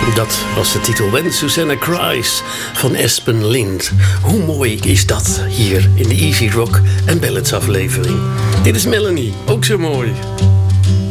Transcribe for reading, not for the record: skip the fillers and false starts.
Dat was de titel When Susanna Cries van Espen Lind. Hoe mooi is dat hier in de Easy Rock en Ballads aflevering. Dit is Melanie, ook zo mooi.